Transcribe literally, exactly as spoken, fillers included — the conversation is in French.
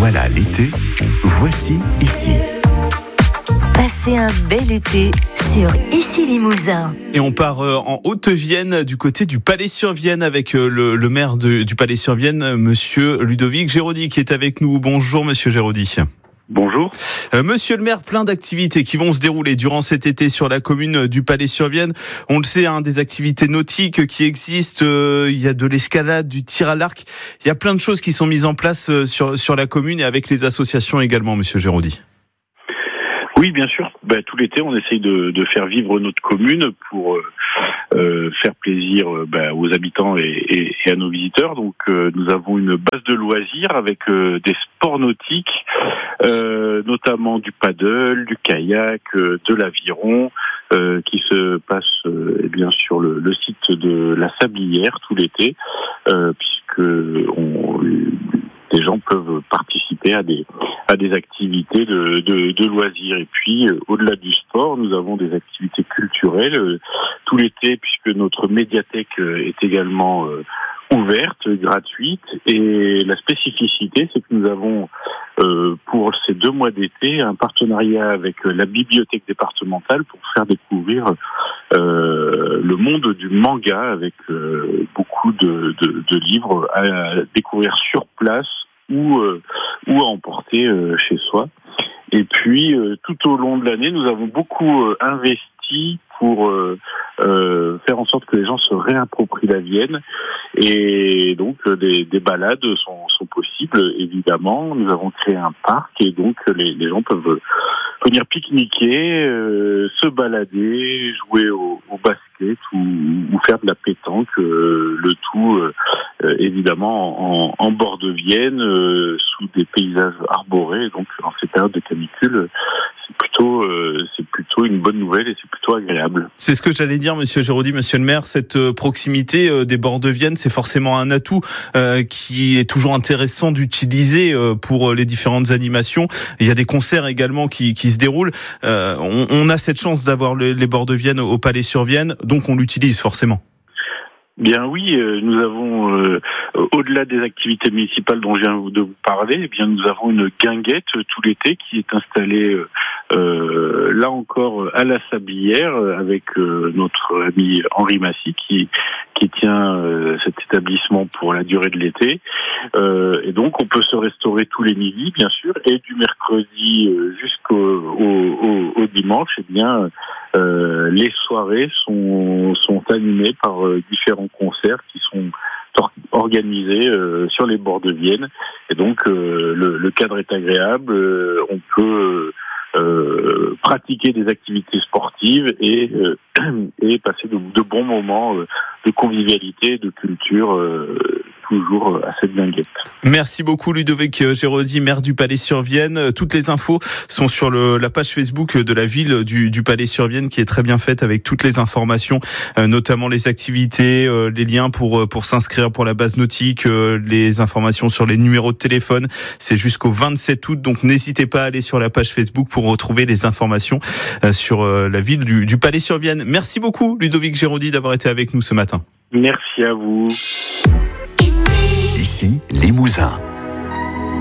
Voilà l'été, voici ici. Passez un bel été sur Ici Limousin. Et on part euh, en Haute-Vienne, du côté du Palais-sur-Vienne, avec euh, le, le maire de, du Palais-sur-Vienne, monsieur Ludovic Géraudy, qui est avec nous. Bonjour, monsieur Géraudy. Bonjour. Euh, monsieur le maire, plein d'activités qui vont se dérouler durant cet été sur la commune du Palais-sur-Vienne. On le sait, hein, des activités nautiques qui existent. Euh, il y a de l'escalade, du tir à l'arc. Il y a plein de choses qui sont mises en place euh, sur, sur la commune et avec les associations également, monsieur Géraudy. Oui, bien sûr. Ben, tout l'été, on essaye de, de faire vivre notre commune pour euh, faire plaisir ben, aux habitants et, et, et à nos visiteurs. Donc, euh, nous avons une base de loisirs avec euh, des sports nautiques, euh, notamment du paddle, du kayak, euh, de l'aviron, euh, qui se passe euh, eh bien sur le, le site de la Sablière tout l'été, euh, puisque on, les gens peuvent participer à des à des activités de, de, de loisirs. Et puis, euh, au-delà du sport, nous avons des activités culturelles euh, tout l'été, puisque notre médiathèque euh, est également euh, ouverte, gratuite. Et la spécificité, c'est que nous avons, euh, pour ces deux mois d'été, un partenariat avec euh, la bibliothèque départementale pour faire découvrir euh, le monde du manga, avec euh, beaucoup de, de, de livres à découvrir sur place, ou euh, ou à emporter euh, chez soi. Et puis euh, tout au long de l'année, nous avons beaucoup euh, investi pour euh, euh, faire en sorte que les gens se réapproprient la Vienne. Et donc euh, des, des balades sont, sont possibles, évidemment. Nous avons créé un parc et donc les, les gens peuvent venir pique-niquer, euh, se balader, jouer au, au basket ou, ou faire de la pétanque, euh, le tout euh, évidemment en, en bord de Vienne, euh, sous des paysages arborés. Donc en ces périodes de canicule, c'est plutôt, euh, c'est plutôt une bonne nouvelle et c'est plutôt agréable. C'est ce que j'allais dire, monsieur Géraudy, monsieur le maire. Cette euh, proximité euh, des bords de Vienne, c'est forcément un atout euh, qui est toujours intéressant d'utiliser euh, pour euh, les différentes animations. Il y a des concerts également qui, qui se déroulent. Euh, on, on a cette chance d'avoir le, les bords de Vienne au Palais-sur-Vienne, donc on l'utilise forcément. Bien oui, euh, nous avons, euh, au-delà des activités municipales dont je viens de vous parler, eh bien nous avons une guinguette euh, tout l'été qui est installée euh, là encore à la Sablière avec euh, notre ami Henri Massy qui qui tient euh, cet établissement pour la durée de l'été. Euh, et donc on peut se restaurer tous les midis, bien sûr, et du mercredi euh, jusqu'au au, au, au dimanche, eh bien euh, les soirées sont sont animées par euh, différents concerts qui sont organisés euh, sur les bords de Vienne. Et donc euh, le, le cadre est agréable, euh, on peut euh, pratiquer des activités sportives et euh, et passer de, de bons moments euh, de convivialité, de culture, euh, toujours à cette guinguette. Merci beaucoup Ludovic Géraudy, maire du Palais-sur-Vienne. Toutes les infos sont sur le, la page Facebook de la ville du, du Palais-sur-Vienne qui est très bien faite avec toutes les informations, euh, notamment les activités, euh, les liens pour pour s'inscrire pour la base nautique, euh, les informations sur les numéros de téléphone. C'est jusqu'au vingt-sept août, donc n'hésitez pas à aller sur la page Facebook pour retrouver les informations euh, sur euh, la ville du, du Palais-sur-Vienne. Merci beaucoup Ludovic Géraudy d'avoir été avec nous ce matin. Merci à vous. Ici, Limousin.